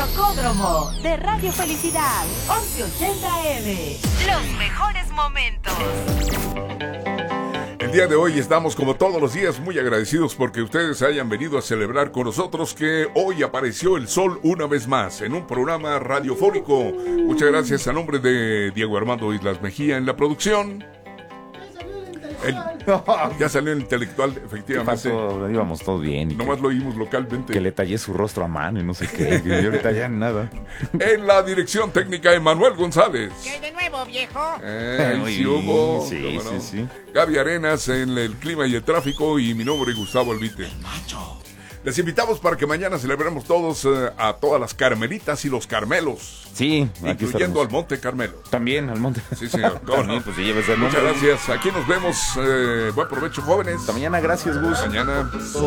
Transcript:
Rocódromo de Radio Felicidad, 1180M. Los mejores momentos. El día de hoy estamos, como todos los días, muy agradecidos porque ustedes hayan venido a celebrar con nosotros que hoy apareció el sol una vez más en un programa radiofónico. Muchas gracias a nombre de Diego Armando Islas Mejía en la producción. Ya salió el intelectual, efectivamente. Íbamos todo bien. Nomás lo oímos localmente. Que le tallé su rostro a mano y no sé qué. Y ahorita ya nada. En la dirección técnica, Emanuel González. ¿Qué hay de nuevo, viejo? Sí hubo. Sí, ¿Cómo no? sí. Gaby Arenas en el clima y el tráfico y mi nombre es Gustavo Albite. Les invitamos para que mañana celebremos todos a todas las carmelitas y los carmelos. Sí, incluyendo al Monte Carmelo. También al Monte. Sí, señor. También, pues, sí, lleves el Muchas nombre. gracias. Aquí nos vemos. Buen provecho, jóvenes. Hasta mañana, gracias, Gus. Mañana.